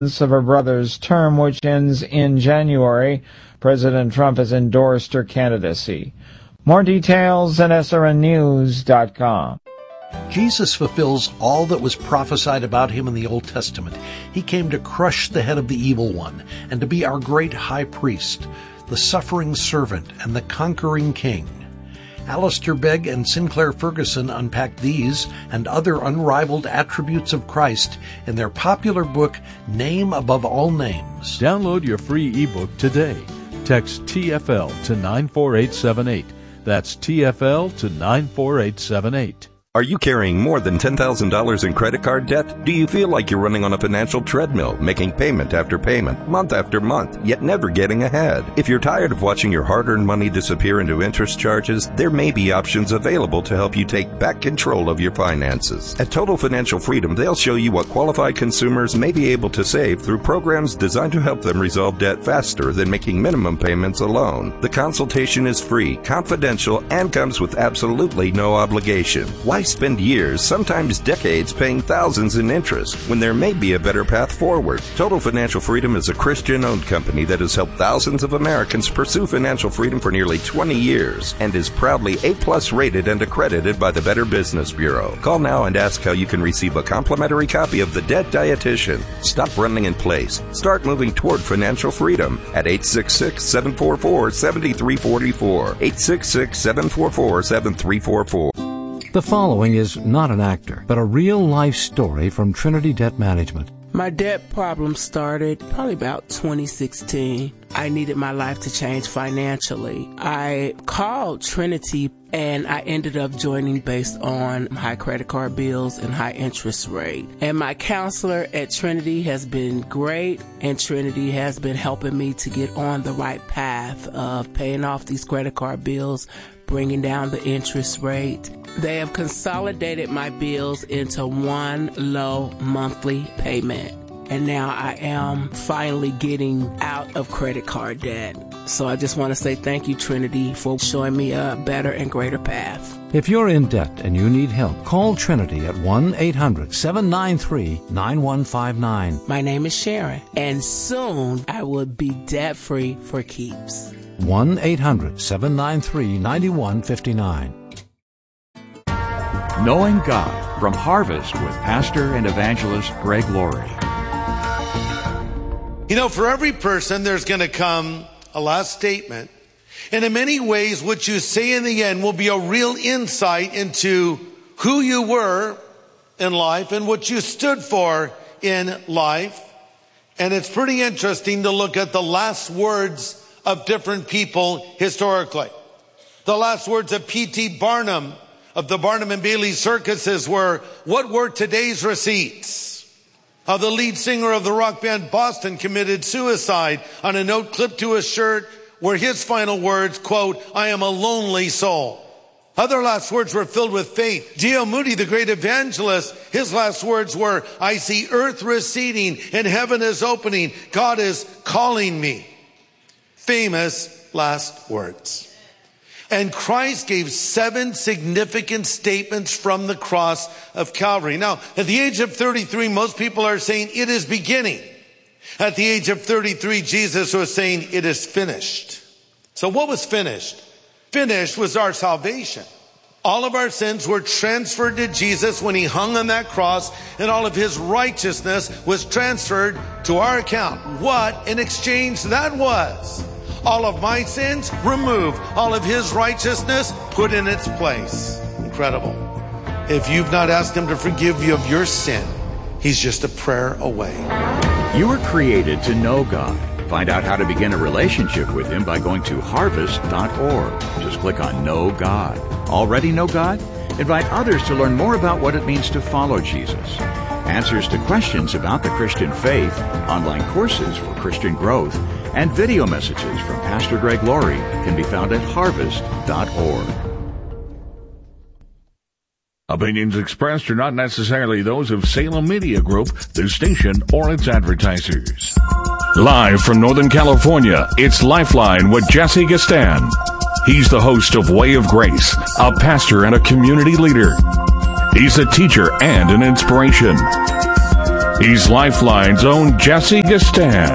of her brother's term, which ends in January. President Trump has endorsed her candidacy. More details at srnnews.com. Jesus fulfills all that was prophesied about him in the Old Testament. He came to crush the head of the evil one and to be our great high priest, the suffering servant and the conquering king. Alistair Begg and Sinclair Ferguson unpack these and other unrivaled attributes of Christ in their popular book, Name Above All Names. Download your free ebook today. Text TFL to 94878. That's TFL to 94878. Are you carrying more than $10,000 in credit card debt? Do you feel like you're running on a financial treadmill, making payment after payment, month after month, yet never getting ahead? If you're tired of watching your hard-earned money disappear into interest charges, there may be options available to help you take back control of your finances. At Total Financial Freedom, they'll show you what qualified consumers may be able to save through programs designed to help them resolve debt faster than making minimum payments alone. The consultation is free, confidential, and comes with absolutely no obligation. Why spend years, sometimes decades, paying thousands in interest when there may be a better path forward? Total Financial Freedom is a Christian-owned company that has helped thousands of Americans pursue financial freedom for nearly 20 years and is proudly A+ rated and accredited by the Better Business Bureau. Call now and ask how you can receive a complimentary copy of The Debt Dietitian. Stop running in place. Start moving toward financial freedom at 866-744-7344. 866-744-7344. The following is not an actor, but a real-life story from Trinity Debt Management. My debt problem started probably about 2016. I needed my life to change financially. I called Trinity and I ended up joining based on high credit card bills and high interest rate. And my counselor at Trinity has been great, and Trinity has been helping me to get on the right path of paying off these credit card bills, bringing down the interest rate. They have consolidated my bills into one low monthly payment. And now I am finally getting out of credit card debt. So I just want to say thank you, Trinity, for showing me a better and greater path. If you're in debt and you need help, call Trinity at 1-800-793-9159. My name is Sharon, and soon I will be debt-free for keeps. 1-800-793-9159. Knowing God from Harvest with Pastor and Evangelist Greg Laurie. You know, for every person, there's going to come a last statement. And in many ways, what you say in the end will be a real insight into who you were in life and what you stood for in life. And it's pretty interesting to look at the last words of different people historically. The last words of P.T. Barnum of the Barnum and Bailey circuses were, "What were today's receipts?" The lead singer of the rock band Boston committed suicide on a note clipped to his shirt where his final words, quote, "I am a lonely soul." Other last words were filled with faith. D.L. Moody, the great evangelist, his last words were, "I see earth receding and heaven is opening. God is calling me." Famous last words. And Christ gave 7 significant statements from the cross of Calvary. Now, at the age of 33, most people are saying it is beginning. At the age of 33, Jesus was saying it is finished. So what was finished? Finished was our salvation. All of our sins were transferred to Jesus when he hung on that cross, and all of his righteousness was transferred to our account. What an exchange that was. All of my sins removed, all of his righteousness put in its place. Incredible. If you've not asked him to forgive you of your sin, he's just a prayer away. You were created to know God. Find out how to begin a relationship with him by going to harvest.org. Just click on Know God. Already know God? Invite others to learn more about what it means to follow Jesus. Answers to questions about the Christian faith, online courses for Christian growth, and video messages from Pastor Greg Laurie can be found at harvest.org. Opinions expressed are not necessarily those of Salem Media Group, the station, or its advertisers. Live from Northern California, it's Lifeline with Jesse Gastan. He's the host of Way of Grace, a pastor and a community leader. He's a teacher and an inspiration. He's Lifeline's own Jesse Gastan.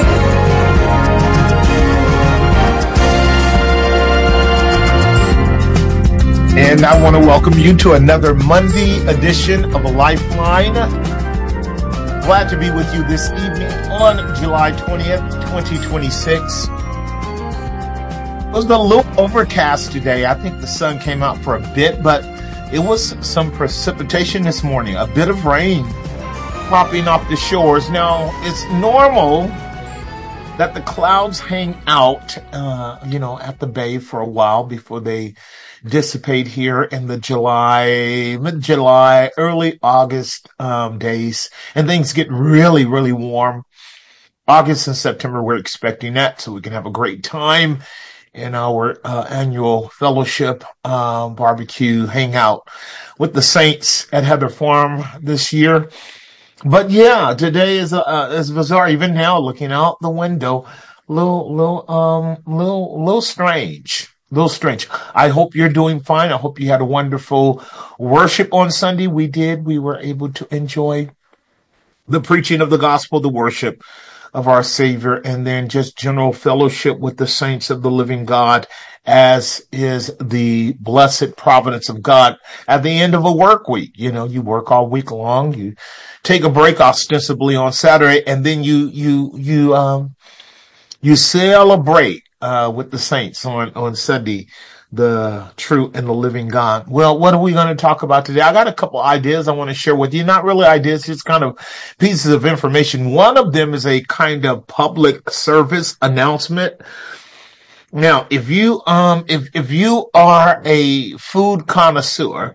And I want to welcome you to another Monday edition of Lifeline. Glad to be with you this evening on July 20th, 2026. It was a little overcast today. I think the sun came out for a bit, but it was some precipitation this morning, a bit of rain popping off the shores. Now, it's normal that the clouds hang out, at the bay for a while before they dissipate here in the mid-July, early August days, and things get really, really warm. August and September, we're expecting that, so we can have a great time in our annual fellowship barbecue hangout with the Saints at Heather Farm this year. But yeah, today is bizarre. Even now, looking out the window, little strange. Little strange. I hope you're doing fine. I hope you had a wonderful worship on Sunday. We did. We were able to enjoy the preaching of the gospel, the worship of our Savior, and then just general fellowship with the saints of the living God, as is the blessed providence of God at the end of a work week. You know, you work all week long. You take a break ostensibly on Saturday, and then you celebrate with the saints on Sunday, the true and the living God. Well, what are we going to talk about today? I got a couple ideas I want to share with you. Not really ideas, just kind of pieces of information. One of them is a kind of public service announcement. Now, if you are a food connoisseur,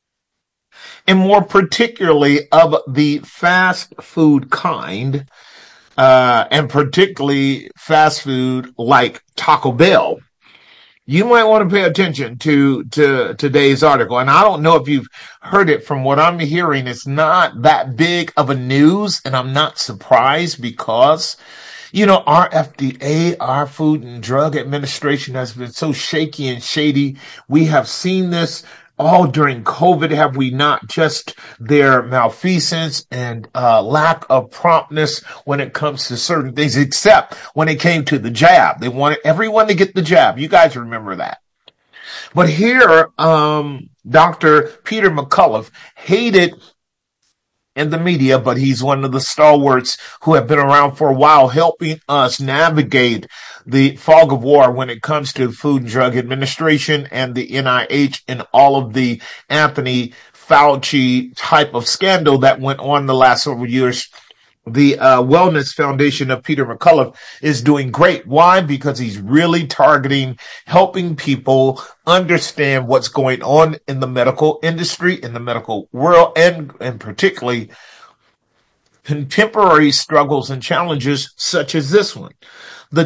and more particularly of the fast food kind, and particularly fast food like Taco Bell, you might want to pay attention to today's article. And I don't know if you've heard it. From what I'm hearing, it's not that big of a news, and I'm not surprised because, our FDA, our Food and Drug Administration, has been so shaky and shady. We have seen this all during COVID, have we not? Just their malfeasance and lack of promptness when it comes to certain things, except when it came to the jab. They wanted everyone to get the jab. You guys remember that. But here, Dr. Peter McCullough, hated in the media, but he's one of the stalwarts who have been around for a while, helping us navigate the fog of war when it comes to the Food and Drug Administration and the NIH and all of the Anthony Fauci type of scandal that went on the last several years. The Wellness Foundation of Peter McCullough is doing great. Why? Because he's really targeting helping people understand what's going on in the medical industry, in the medical world, and particularly contemporary struggles and challenges such as this one. The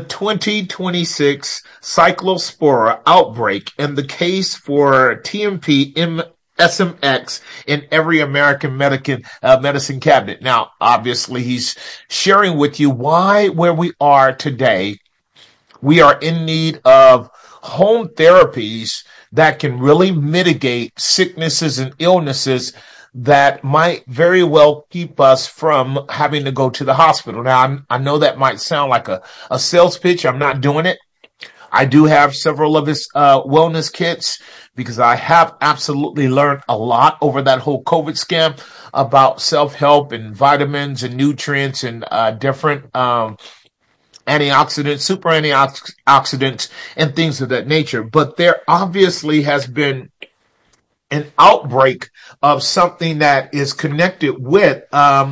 2026 Cyclospora outbreak and the case for TMP SMX in every American medicine cabinet. Now, obviously, he's sharing with you why, where we are today, we are in need of home therapies that can really mitigate sicknesses and illnesses that might very well keep us from having to go to the hospital. Now, I know that might sound like a sales pitch. I'm not doing it. I do have several of his wellness kits because I have absolutely learned a lot over that whole COVID scam about self-help and vitamins and nutrients and different antioxidants, super antioxidants, and things of that nature. But there obviously has been an outbreak of something that is connected with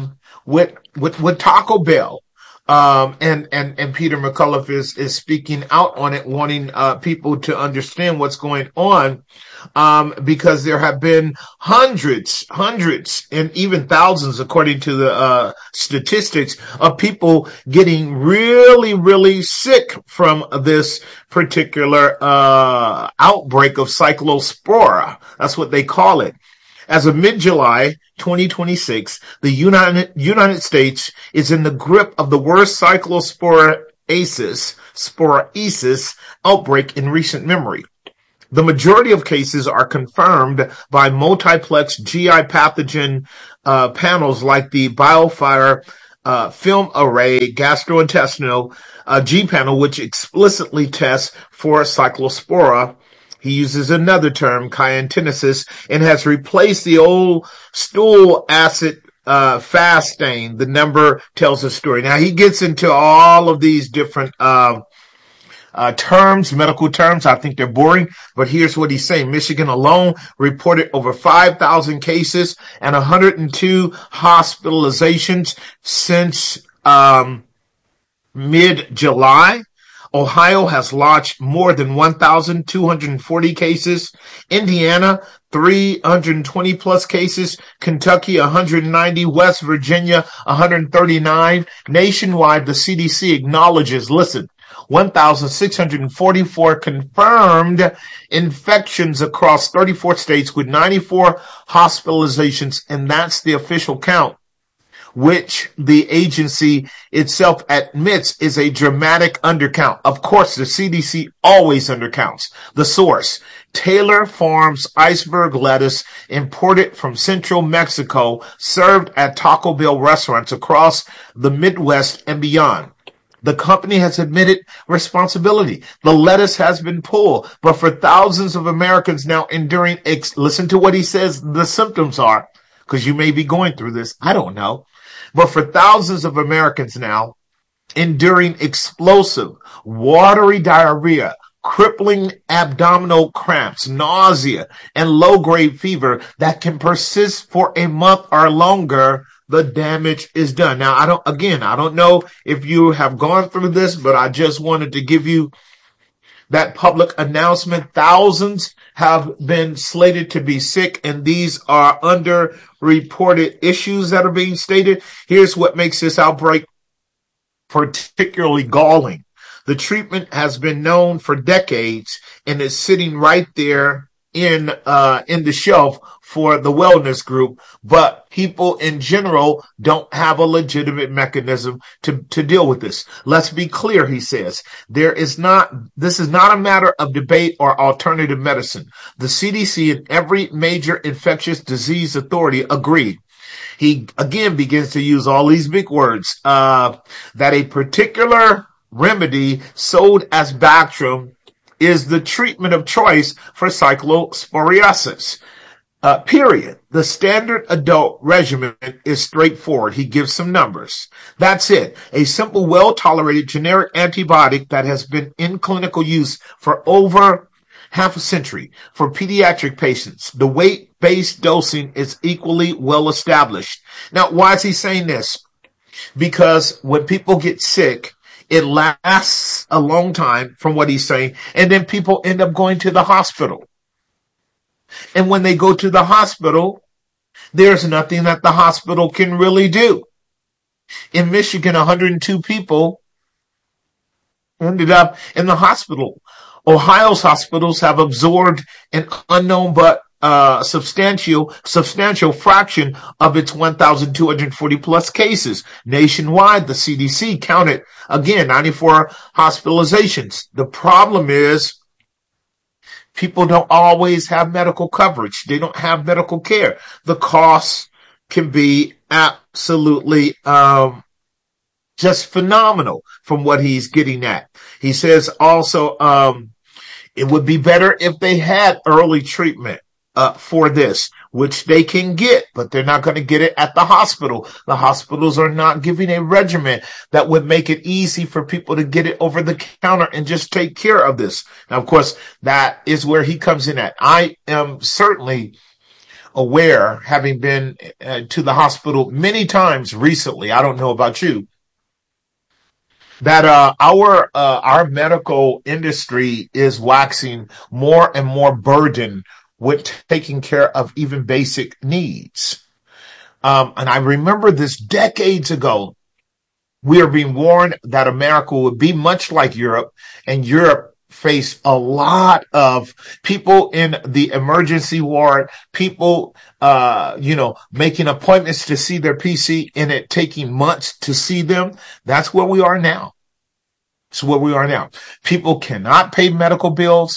Taco Bell. And Peter McCullough is speaking out on it, wanting people to understand what's going on, because there have been hundreds, and even thousands, according to the statistics, of people getting really, really sick from this particular outbreak of Cyclospora. That's what they call it. As of mid-July 2026, the United States is in the grip of the worst cyclosporiosis outbreak in recent memory. The majority of cases are confirmed by multiplex GI pathogen panels like the BioFire film array gastrointestinal G panel, which explicitly tests for cyclospora. He uses another term, chiantinesis, and has replaced the old stool acid fast stain. The number tells a story. Now he gets into all of these different terms, medical terms. I think they're boring, but here's what he's saying. Michigan alone reported over 5,000 cases and 102 hospitalizations since mid-July. Ohio has lodged more than 1,240 cases. Indiana, 320 plus cases. Kentucky, 190. West Virginia, 139. Nationwide, the CDC acknowledges, listen, 1,644 confirmed infections across 34 states with 94 hospitalizations, and that's the official count, which the agency itself admits is a dramatic undercount. Of course, the CDC always undercounts. The source, Taylor Farms iceberg lettuce imported from central Mexico, served at Taco Bell restaurants across the Midwest and beyond. The company has admitted responsibility. The lettuce has been pulled, but for thousands of Americans now enduring, listen to what he says the symptoms are, because you may be going through this. I don't know. But for thousands of Americans now enduring explosive, watery diarrhea, crippling abdominal cramps, nausea, and low-grade fever that can persist for a month or longer, the damage is done. Now, I don't know if you have gone through this, but I just wanted to give you that public announcement. Thousands have been slated to be sick, and these are underreported issues that are being stated. Here's what makes this outbreak particularly galling. The treatment has been known for decades and is sitting right there in the shelf for the wellness group, but people in general don't have a legitimate mechanism to deal with this. Let's be clear, he says. This is not a matter of debate or alternative medicine. The CDC and every major infectious disease authority agreed. He again begins to use all these big words, that a particular remedy sold as Bactrim is the treatment of choice for cyclosporiasis. Period. The standard adult regimen is straightforward. He gives some numbers. That's it. A simple, well-tolerated generic antibiotic that has been in clinical use for over half a century. For pediatric patients, the weight-based dosing is equally well established. Now, why is he saying this? Because when people get sick, it lasts a long time, from what he's saying, and then people end up going to the hospital. And when they go to the hospital, there's nothing that the hospital can really do. In Michigan, 102 people ended up in the hospital. Ohio's hospitals have absorbed an unknown but substantial fraction of its 1,240 plus cases. Nationwide, the CDC counted, again, 94 hospitalizations. The problem is people don't always have medical coverage. They don't have medical care. The costs can be absolutely just phenomenal from what he's getting at. He says also it would be better if they had early treatment for this, which they can get, but they're not going to get it at the hospital. The hospitals are not giving a regimen that would make it easy for people to get it over the counter and just take care of this. Now, of course, that is where he comes in at. I am certainly aware, having been to the hospital many times recently, I don't know about you, that our medical industry is waxing more and more burdened with taking care of even basic needs. And I remember this decades ago. We are being warned that America would be much like Europe, and Europe faced a lot of people in the emergency ward, people, making appointments to see their PC and it taking months to see them. That's where we are now. It's where we are now. People cannot pay medical bills.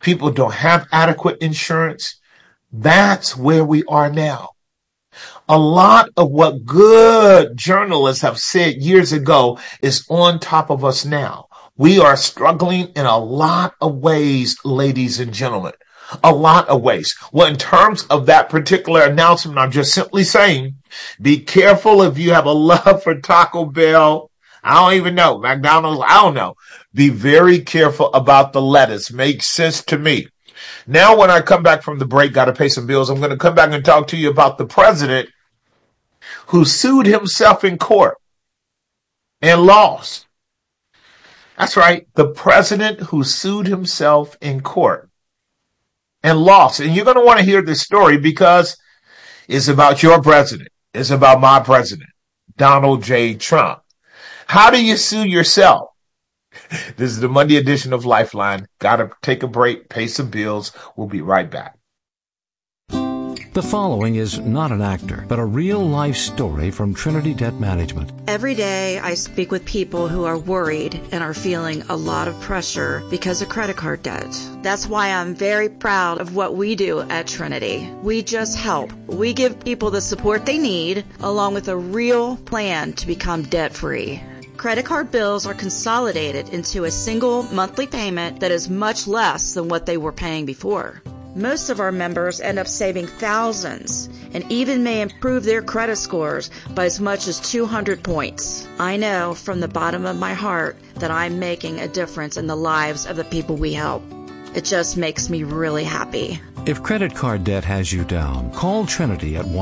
People don't have adequate insurance. That's where we are now. A lot of what good journalists have said years ago is on top of us now. We are struggling in a lot of ways, ladies and gentlemen. A lot of ways. Well, in terms of that particular announcement, I'm just simply saying, be careful if you have a love for Taco Bell. I don't even know. McDonald's, I don't know. Be very careful about the lettuce. Makes sense to me. Now, when I come back from the break, got to pay some bills. I'm going to come back and talk to you about the president who sued himself in court and lost. That's right. The president who sued himself in court and lost. And you're going to want to hear this story because it's about your president. It's about my president, Donald J. Trump. How do you sue yourself? This is the Monday edition of Lifeline. Got to take a break, pay some bills. We'll be right back. The following is not an actor, but a real-life story from Trinity Debt Management. Every day I speak with people who are worried and are feeling a lot of pressure because of credit card debt. That's why I'm very proud of what we do at Trinity. We just help. We give people the support they need, along with a real plan to become debt-free. Credit card bills are consolidated into a single monthly payment that is much less than what they were paying before. Most of our members end up saving thousands and even may improve their credit scores by as much as 200 points. I know from the bottom of my heart that I'm making a difference in the lives of the people we help. It just makes me really happy. If credit card debt has you down, call Trinity at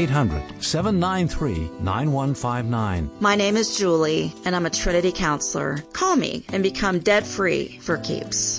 1-800-793-9159. My name is Julie, and I'm a Trinity counselor. Call me and become debt-free for keeps.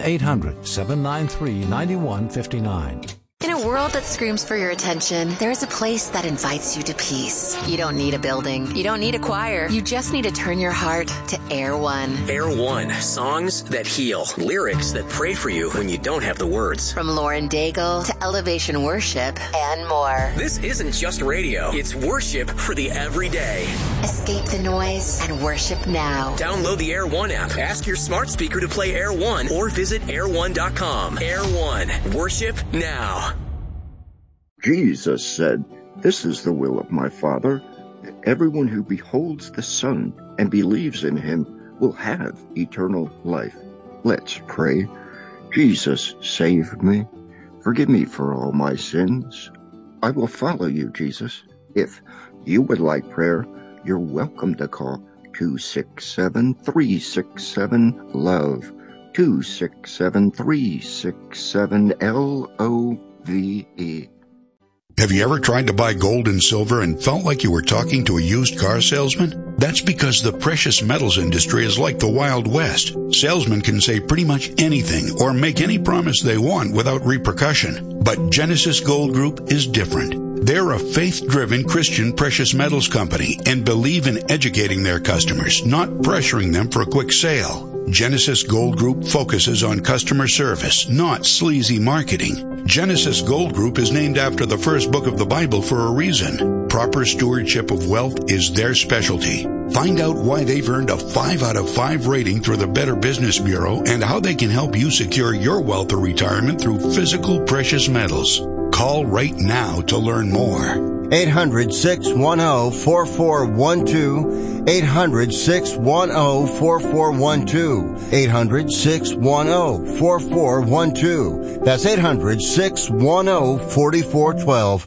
1-800-793-9159. In a world that screams for your attention, there's a place that invites you to peace. You don't need a building. You don't need a choir. You just need to turn your heart to Air One. Air One. Songs that heal. Lyrics that pray for you when you don't have the words. From Lauren Daigle to Elevation Worship and more. This isn't just radio. It's worship for the everyday. Escape the noise and worship now. Download the Air One app. Ask your smart speaker to play Air One or visit air1.com. Air One. Worship now. Jesus said, "This is the will of my Father, that everyone who beholds the Son and believes in him will have eternal life." Let's pray. Jesus, save me. Forgive me for all my sins. I will follow you, Jesus. If you would like prayer, you're welcome to call 267-367-LOVE, 267-367-LOVE. Have you ever tried to buy gold and silver and felt like you were talking to a used car salesman? That's because the precious metals industry is like the Wild West. Salesmen can say pretty much anything or make any promise they want without repercussion. But Genesis Gold Group is different. They're a faith-driven Christian precious metals company and believe in educating their customers, not pressuring them for a quick sale. Genesis Gold Group focuses on customer service, not sleazy marketing. Genesis Gold Group is named after the first book of the Bible for a reason. Proper stewardship of wealth is their specialty. Find out why they've earned a 5 out of 5 rating through the Better Business Bureau and how they can help you secure your wealth or retirement through physical precious metals. Call right now to learn more. 800-610-4412. 800-610-4412. 800-610-4412. That's 800-610-4412.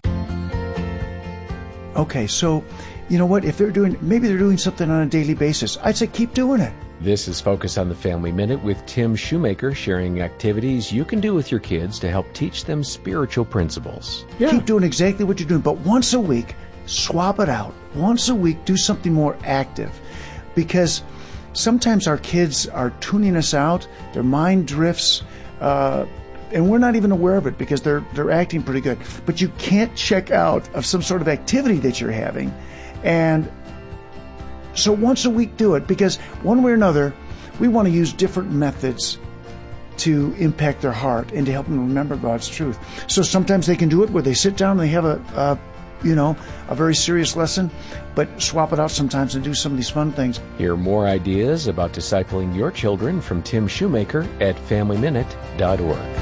Okay, so you know what? If maybe they're doing something on a daily basis, I'd say keep doing it. This is Focus on the Family Minute with Tim Shoemaker, sharing activities you can do with your kids to help teach them spiritual principles. Yeah. Keep doing exactly what you're doing, but once a week, swap it out. Once a week, do something more active. Because sometimes our kids are tuning us out, their mind drifts, and we're not even aware of it because they're acting pretty good. But you can't check out of some sort of activity that you're having. And so once a week, do it, because one way or another, we want to use different methods to impact their heart and to help them remember God's truth. So sometimes they can do it where they sit down and they have a a very serious lesson, but swap it out sometimes and do some of these fun things. Hear more ideas about discipling your children from Tim Shoemaker at FamilyMinute.org.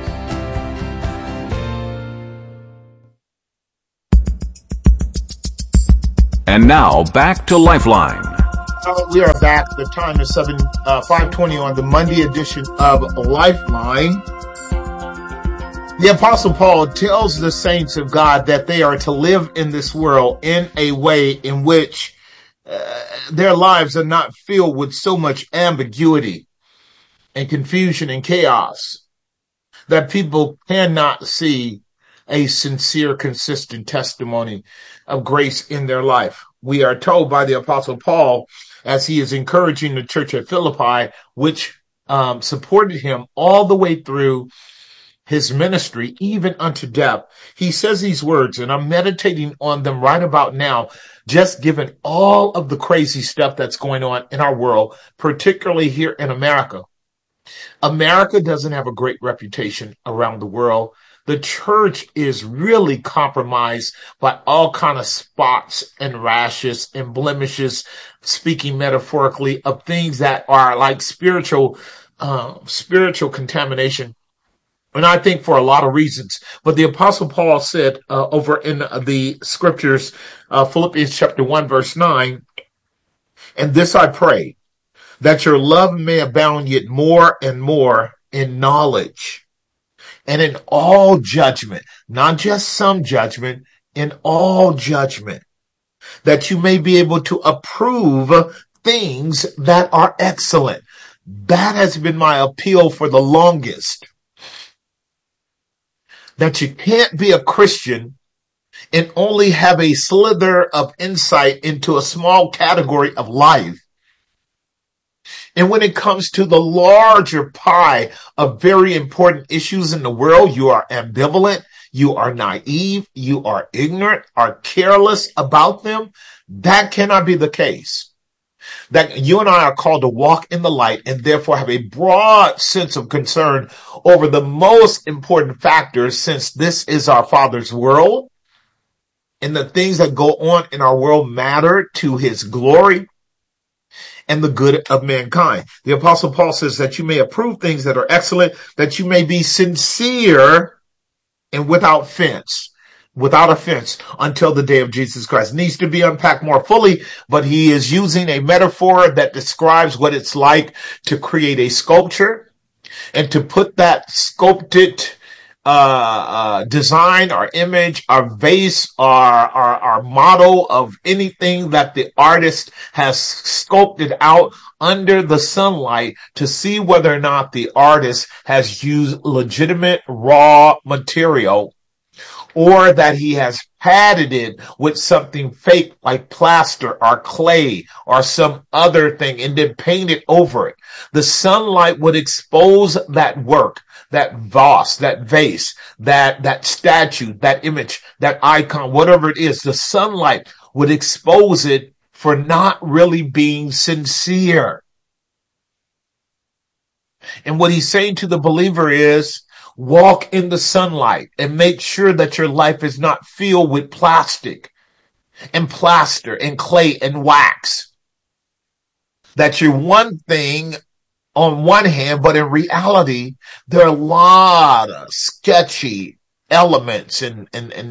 And now, back to Lifeline. We are back. The time is 5:20 on the Monday edition of Lifeline. The Apostle Paul tells the saints of God that they are to live in this world in a way in which their lives are not filled with so much ambiguity and confusion and chaos that people cannot see a sincere, consistent testimony of grace in their life. We are told by the Apostle Paul, as he is encouraging the church at Philippi, which supported him all the way through his ministry, even unto death. He says these words, and I'm meditating on them right about now, just given all of the crazy stuff that's going on in our world, particularly here in America. America doesn't have a great reputation around the world. The church is really compromised by all kind of spots and rashes and blemishes, speaking metaphorically, of things that are like spiritual contamination. And I think for a lot of reasons. But the Apostle Paul said over in the scriptures, Philippians chapter 1, verse 9, and this I pray, that your love may abound yet more and more in knowledge and in all judgment, not just some judgment, in all judgment, that you may be able to approve things that are excellent. That has been my appeal for the longest. That you can't be a Christian and only have a slither of insight into a small category of life. And when it comes to the larger pie of very important issues in the world, you are ambivalent, you are naive, you are ignorant, are careless about them. That cannot be the case. That you and I are called to walk in the light and therefore have a broad sense of concern over the most important factors, since this is our Father's world and the things that go on in our world matter to his glory and the good of mankind. The Apostle Paul says that you may approve things that are excellent, that you may be sincere and without offense until the day of Jesus Christ. It needs to be unpacked more fully, but he is using a metaphor that describes what it's like to create a sculpture and to put that sculpted design or image or vase or model of anything that the artist has sculpted out under the sunlight to see whether or not the artist has used legitimate raw material, or that he has padded it with something fake like plaster or clay or some other thing and then painted over it. The sunlight would expose that work, that vase, that statue, that image, that icon, whatever it is. The sunlight would expose it for not really being sincere. And what he's saying to the believer is, walk in the sunlight and make sure that your life is not filled with plastic and plaster and clay and wax. That you're one thing on one hand, but in reality, there are a lot of sketchy elements and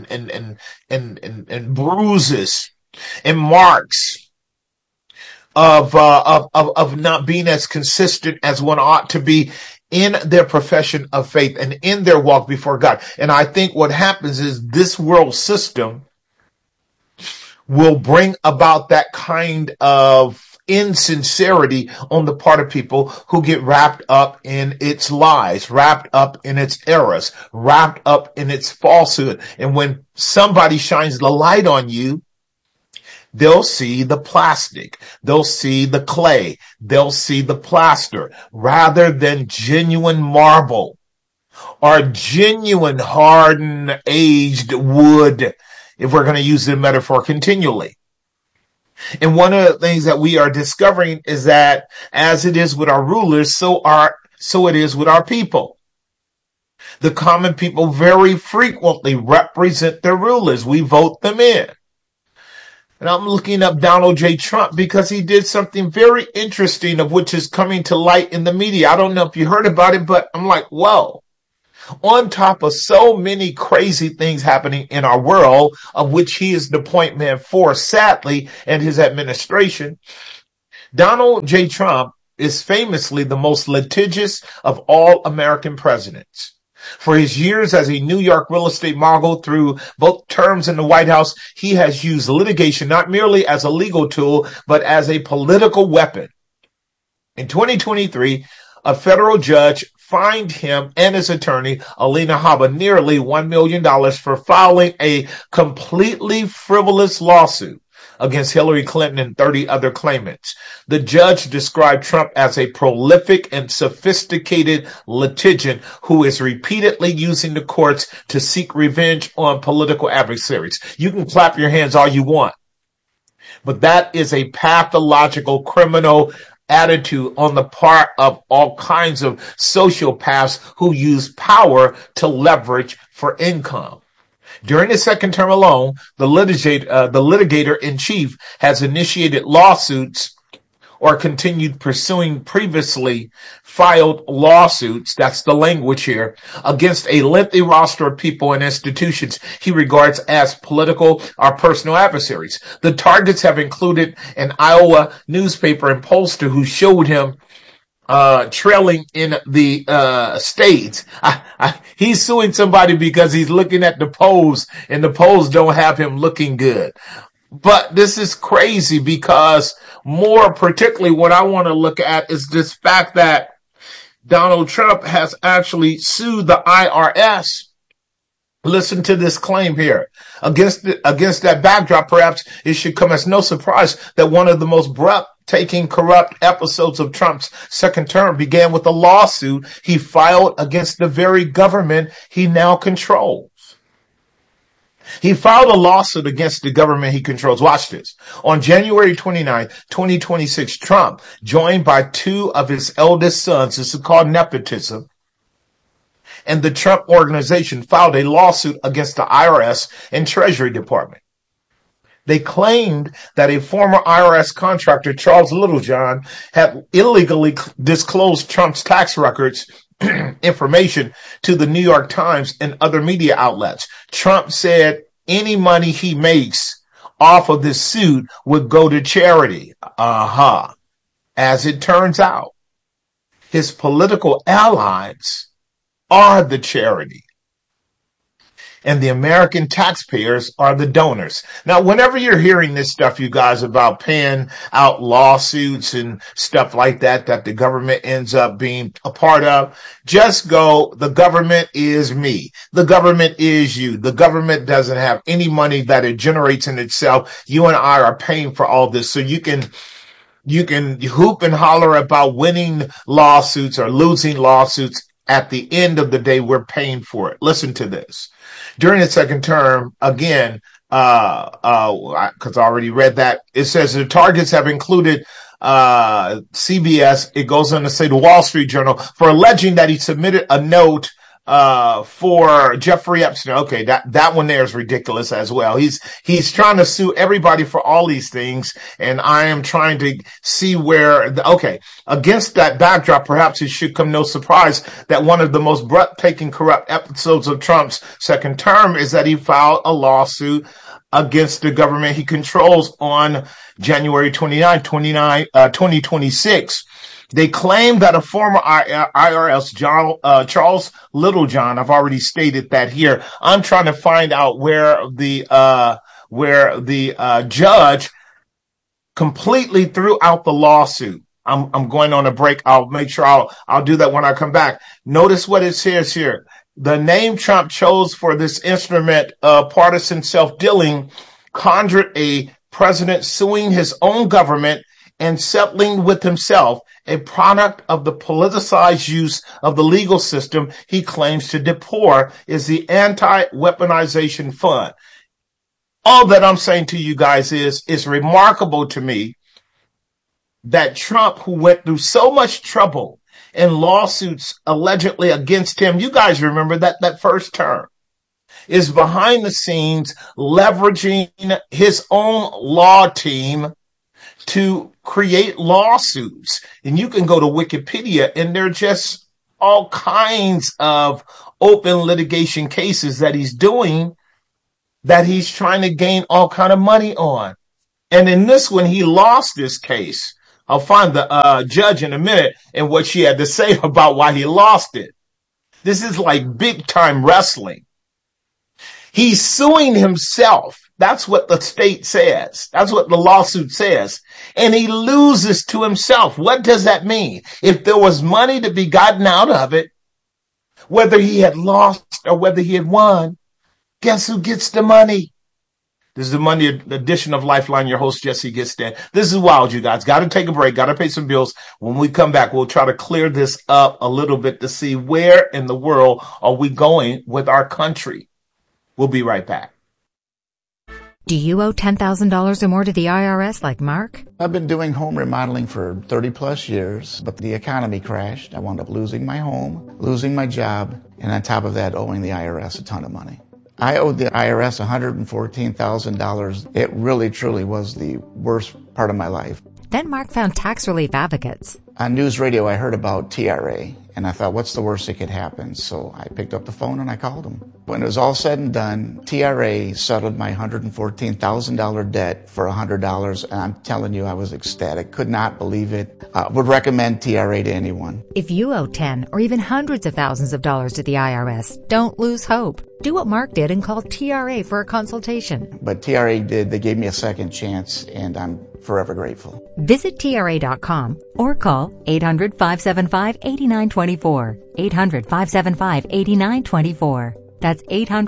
bruises and marks of not being as consistent as one ought to be in their profession of faith and in their walk before God. And I think what happens is this world system will bring about that kind of insincerity on the part of people who get wrapped up in its lies, wrapped up in its errors, wrapped up in its falsehood. And when somebody shines the light on you, they'll see the plastic, they'll see the clay, they'll see the plaster, rather than genuine marble or genuine hardened, aged wood, if we're going to use the metaphor continually. And one of the things that we are discovering is that as it is with our rulers, so it is with our people. The common people very frequently represent their rulers. We vote them in. And I'm looking up Donald J. Trump because he did something very interesting, of which is coming to light in the media. I don't know if you heard about it, but I'm like, whoa. On top of so many crazy things happening in our world, of which he is the point man for, sadly, and his administration, Donald J. Trump is famously the most litigious of all American presidents. For his years as a New York real estate mogul through both terms in the White House, he has used litigation not merely as a legal tool, but as a political weapon. In 2023, a federal judge fined him and his attorney, Alina Habba, nearly $1 million for filing a completely frivolous lawsuit against Hillary Clinton and 30 other claimants. The judge described Trump as a prolific and sophisticated litigant who is repeatedly using the courts to seek revenge on political adversaries. You can clap your hands all you want, but that is a pathological criminal attitude on the part of all kinds of sociopaths who use power to leverage for income. During the second term alone, the litigator in chief has initiated lawsuits or continued pursuing previously filed lawsuits, that's the language here, against a lengthy roster of people and institutions he regards as political or personal adversaries. The targets have included an Iowa newspaper and pollster who showed him trailing in the states. He's suing somebody because he's looking at the polls, and the polls don't have him looking good. But this is crazy because more particularly what I want to look at is this fact that Donald Trump has actually sued the IRS. Listen to this claim here. Against that backdrop, perhaps it should come as no surprise that one of the most breathtaking corrupt episodes of Trump's second term began with a lawsuit he filed against the very government he now controls. He filed a lawsuit against the government he controls. Watch this. On January 29, 2026, Trump, joined by two of his eldest sons, this is called nepotism, and the Trump Organization filed a lawsuit against the IRS and Treasury Department. They claimed that a former IRS contractor, Charles Littlejohn, had illegally disclosed Trump's tax records information to the New York Times and other media outlets. Trump said any money he makes off of this suit would go to charity. As it turns out, his political allies are the charity, and the American taxpayers are the donors. Now, whenever you're hearing this stuff, you guys, about paying out lawsuits and stuff like that the government ends up being a part of, just go, the government is me. The government is you. The government doesn't have any money that it generates in itself. You and I are paying for all this. So you can hoop and holler about winning lawsuits or losing lawsuits. At the end of the day, we're paying for it. Listen to this. During the second term, again, because I already read that, it says the targets have included CBS. It goes on to say the Wall Street Journal for alleging that he submitted a note for Jeffrey Epstein. Okay, that one there is ridiculous as well. He's trying to sue everybody for all these things, and I am trying to see where. Against that backdrop, perhaps it should come no surprise that one of the most breathtaking corrupt episodes of Trump's second term is that he filed a lawsuit against the government he controls on January 29, 2026. They claim that a former IRS Charles Littlejohn, I've already stated that here. I'm trying to find out where the judge completely threw out the lawsuit. I'm going on a break. I'll make sure I'll do that when I come back. Notice what it says here. The name Trump chose for this instrument of partisan self-dealing conjured a president suing his own government and settling with himself, a product of the politicized use of the legal system he claims to deplore is the Anti-Weaponization Fund. All that I'm saying to you guys is it's remarkable to me that Trump, who went through so much trouble and lawsuits allegedly against him. You guys remember that first term is behind the scenes leveraging his own law team to create lawsuits. And you can go to Wikipedia and they're just all kinds of open litigation cases that he's doing that he's trying to gain all kind of money on. And in this one, he lost this case. I'll find the judge in a minute and what she had to say about why he lost it. This is like big time wrestling. He's suing himself. That's what the state says. That's what the lawsuit says. And he loses to himself. What does that mean? If there was money to be gotten out of it, whether he had lost or whether he had won, guess who gets the money? This is the Monday edition of Lifeline. Your host, Jesse Gistand. This is wild, you guys. Got to take a break. Got to pay some bills. When we come back, we'll try to clear this up a little bit to see where in the world are we going with our country. We'll be right back. Do you owe $10,000 or more to the IRS like Mark? I've been doing home remodeling for 30 plus years, but the economy crashed. I wound up losing my home, losing my job, and on top of that, owing the IRS a ton of money. I owed the IRS $114,000. It really, truly was the worst part of my life. Then Mark found tax relief advocates. On news radio, I heard about TRA, and I thought, what's the worst that could happen? So I picked up the phone and I called them. When it was all said and done, TRA settled my $114,000 debt for $100, and I'm telling you, I was ecstatic. Could not believe it. Would recommend TRA to anyone. If you owe 10 or even hundreds of thousands of dollars to the IRS, don't lose hope. Do what Mark did and call TRA for a consultation. But TRA did. They gave me a second chance, and I'm forever grateful. Visit TRA.com or call 800-575-8924. 800-575-8924. That's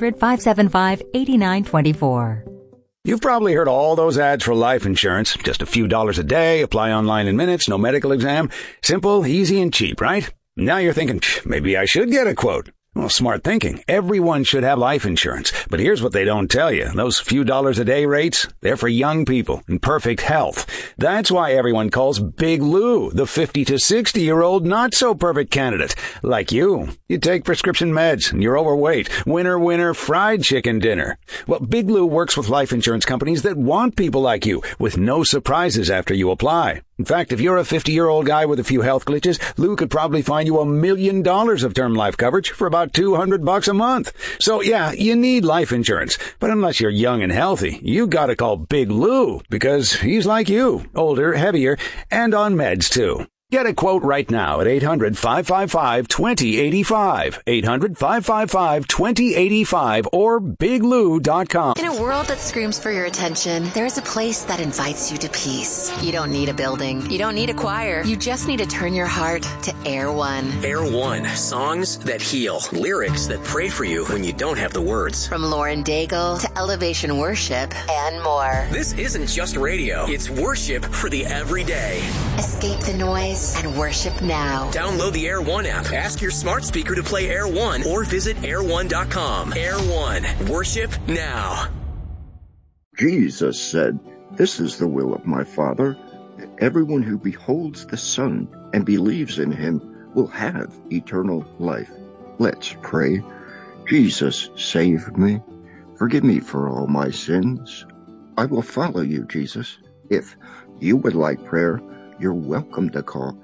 800-575-8924. You've probably heard all those ads for life insurance. Just a few dollars a day, apply online in minutes, no medical exam. Simple, easy, and cheap, right? Now you're thinking, maybe I should get a quote. Well, smart thinking. Everyone should have life insurance. But here's what they don't tell you. Those few dollars a day rates, they're for young people in perfect health. That's why everyone calls Big Lou the 50 to 60-year-old not-so-perfect candidate. Like you. You take prescription meds and you're overweight. Winner, fried chicken dinner. Well, Big Lou works with life insurance companies that want people like you with no surprises after you apply. In fact, if you're a 50-year-old guy with a few health glitches, Lou could probably find you $1 million of term life coverage for about $200 a month. So yeah, you need life insurance. But unless you're young and healthy, you gotta call Big Lou because he's like you, older, heavier, and on meds too. Get a quote right now at 800-555-2085. 800-555-2085 or biglou.com. In a world that screams for your attention, there's a place that invites you to peace. You don't need a building. You don't need a choir. You just need to turn your heart to Air One. Air One. Songs that heal. Lyrics that pray for you when you don't have the words. From Lauren Daigle to Elevation Worship and more. This isn't just radio. It's worship for the everyday. Escape the noise and worship now. Download the Air One app. Ask your smart speaker to play Air One or visit air1.com. Air One. Worship now. Jesus said, "This is the will of my Father. Everyone who beholds the Son and believes in him will have eternal life." Let's pray. Jesus, save me. Forgive me for all my sins. I will follow you, Jesus. If you would like prayer, you're welcome to call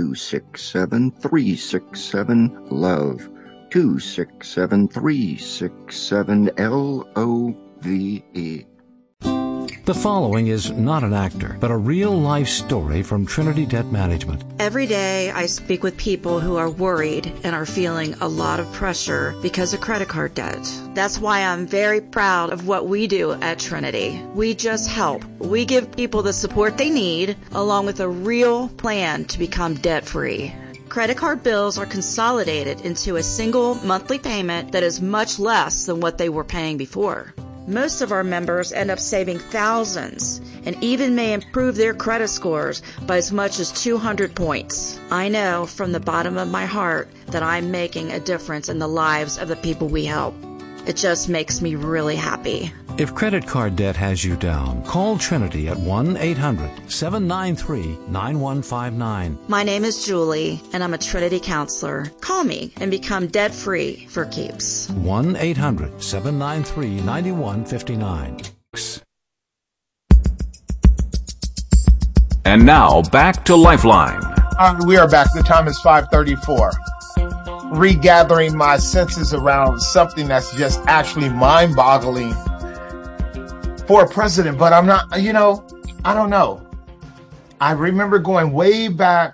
267-367-LOVE. 267-367-LOVE. The following is not an actor, but a real-life story from Trinity Debt Management. Every day I speak with people who are worried and are feeling a lot of pressure because of credit card debt. That's why I'm very proud of what we do at Trinity. We just help. We give people the support they need, along with a real plan to become debt-free. Credit card bills are consolidated into a single monthly payment that is much less than what they were paying before. Most of our members end up saving thousands and even may improve their credit scores by as much as 200 points. I know from the bottom of my heart that I'm making a difference in the lives of the people we help. It just makes me really happy. If credit card debt has you down, call Trinity at 1-800-793-9159. My name is Julie, and I'm a Trinity counselor. Call me and become debt-free for keeps. 1-800-793-9159. And now, back to Lifeline. We are back. The time is 5:34. Regathering my senses around something that's just actually mind-boggling for a president, but I'm not, I don't know. I remember going way back